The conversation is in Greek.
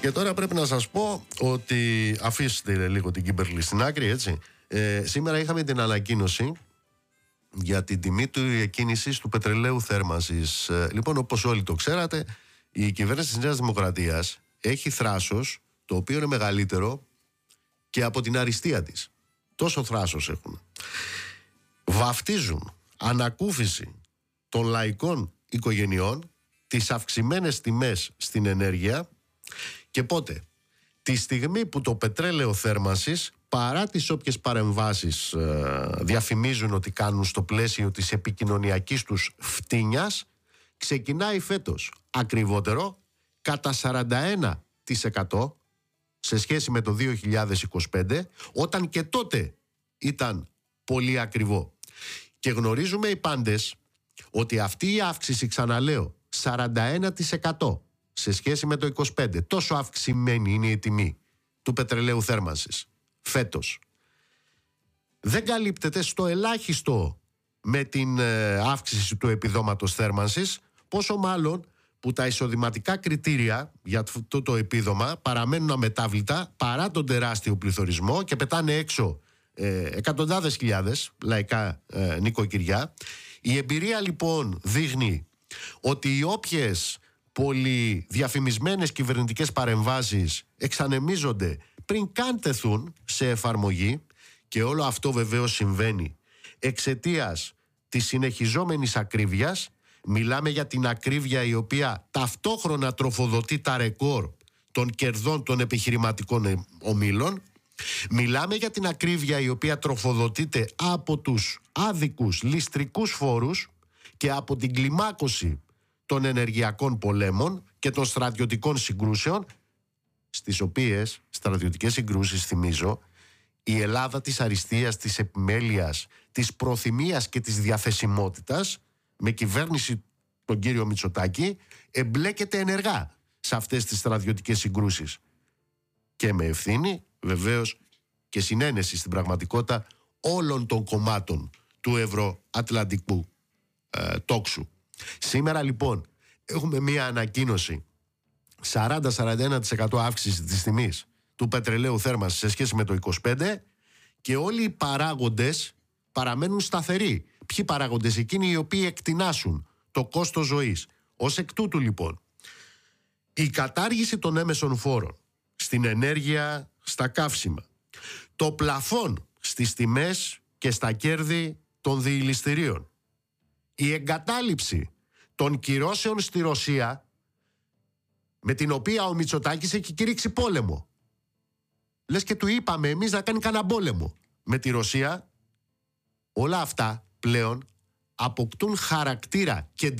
Και τώρα πρέπει να σας πω ότι αφήστε λίγο την Κίμπερλι στην άκρη, έτσι. Σήμερα είχαμε την ανακοίνωση για την τιμή του εκκίνησης του πετρελαίου θέρμανσης. Λοιπόν, όπως όλοι το ξέρατε, η κυβέρνηση της Νέας Δημοκρατίας έχει θράσος το οποίο είναι μεγαλύτερο και από την αριστεία της. Τόσο θράσος έχουν. Βαφτίζουν ανακούφιση των λαϊκών οικογενειών τις αυξημένες τιμές στην ενέργεια. Και πότε? Τη στιγμή που το πετρέλαιο θέρμανσης, παρά τις όποιες παρεμβάσεις διαφημίζουν ότι κάνουν στο πλαίσιο της επικοινωνιακής τους φτύνιας, ξεκινάει φέτος ακριβότερο κατά 41% σε σχέση με το 2025, όταν και τότε ήταν πολύ ακριβό. Και γνωρίζουμε οι πάντες ότι αυτή η αύξηση, ξαναλέω, 41% σε σχέση με το 25, τόσο αυξημένη είναι η τιμή του πετρελαίου θέρμανσης φέτος, δεν καλύπτεται στο ελάχιστο με την αύξηση του επιδόματος θέρμανσης, πόσο μάλλον που τα εισοδηματικά κριτήρια για αυτό το επίδομα παραμένουν αμετάβλητα παρά τον τεράστιο πληθωρισμό και πετάνε έξω εκατοντάδες χιλιάδες λαϊκά νοικοκυριά. Η εμπειρία λοιπόν δείχνει ότι οι όποιες πολυδιαφημισμένες κυβερνητικές παρεμβάσεις εξανεμίζονται πριν καν τεθούν σε εφαρμογή, και όλο αυτό βεβαίως συμβαίνει εξαιτίας της συνεχιζόμενης ακρίβειας. Μιλάμε για την ακρίβεια η οποία ταυτόχρονα τροφοδοτεί τα ρεκόρ των κερδών των επιχειρηματικών ομίλων. Μιλάμε για την ακρίβεια η οποία τροφοδοτείται από τους άδικους ληστρικούς φόρους και από την κλιμάκωση των ενεργειακών πολέμων και των στρατιωτικών συγκρούσεων, στις οποίες στρατιωτικές συγκρούσεις, θυμίζω, η Ελλάδα της αριστείας, της επιμέλειας, της προθυμίας και της διαθεσιμότητας, με κυβέρνηση τον κύριο Μητσοτάκη, εμπλέκεται ενεργά σε αυτές τις στρατιωτικές συγκρούσεις. Και με ευθύνη, βεβαίως, και συνένεση στην πραγματικότητα όλων των κομμάτων του ευρωατλαντικού τόξου. Σήμερα λοιπόν έχουμε μία ανακοίνωση 40-41% αύξηση της τιμής του πετρελαίου θέρμανσης σε σχέση με το 25, και όλοι οι παράγοντες παραμένουν σταθεροί. Ποιοι παράγοντες? Εκείνοι οι οποίοι εκτινάσουν το κόστος ζωής. Ως εκ τούτου λοιπόν, η κατάργηση των έμεσων φόρων στην ενέργεια, στα καύσιμα, το πλαφόν στις τιμές και στα κέρδη των διηληστηρίων, η εγκατάλειψη των κυρώσεων στη Ρωσία, με την οποία ο Μητσοτάκης έχει κηρύξει πόλεμο. Λες και του είπαμε εμείς να κάνει κανένα πόλεμο με τη Ρωσία. Όλα αυτά πλέον αποκτούν χαρακτήρα και